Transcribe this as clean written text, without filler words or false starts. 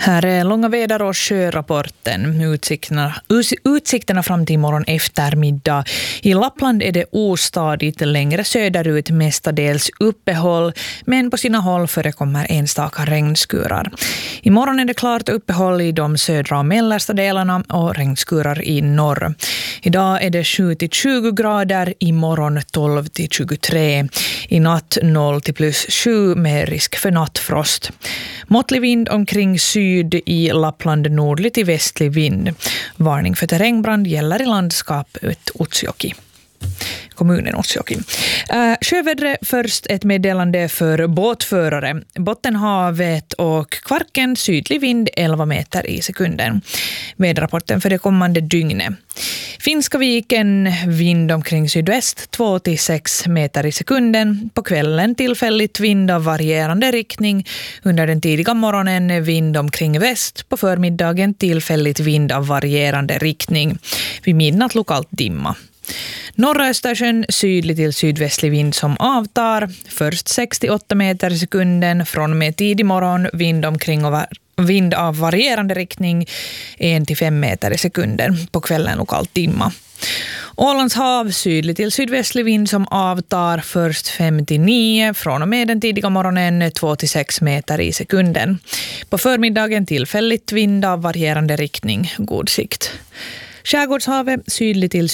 Här är långa väder- och sjörapporten. Utsikterna fram till imorgon eftermiddag. I Lappland är det ostadigt, längre söderut mestadels uppehåll, men på sina håll förekommer enstaka regnskurar. Imorgon är det klart uppehåll i de södra och mellersta delarna och regnskurar i norr. Idag är det 7-20 grader, imorgon 12-23. I natt 0-+7 med risk för nattfrost. Måttlig vind omkring syd i Lappland, nordlig till västlig vind. Varning för terrängbrand gäller i landskapet Utsjoki. Kommunen Utsjoki. Sjövädret först, ett meddelande för båtförare. Bottenhavet och Kvarken, sydlig vind 11 meter i sekunden. Väderrapporten för det kommande dygnet. Finska viken, vind omkring sydväst 2-6 meter i sekunden. På kvällen tillfälligt vind av varierande riktning. Under den tidiga morgonen vind omkring väst. På förmiddagen tillfälligt vind av varierande riktning. Vid midnatt lokalt dimma. Norra Östersjön, sydlig till sydvästlig vind som avtar. Först 6-8 meter i sekunden. Från och med tidig morgon vind av varierande riktning 1-5 meter i sekunden. På kvällen lokalt dimma. Ålands hav, sydlig till sydvästlig vind som avtar. Först 5-9, från och med den tidiga morgonen 2-6 meter i sekunden. På förmiddagen tillfälligt vind av varierande riktning, god sikt. Skärgårdshavet, sydlig till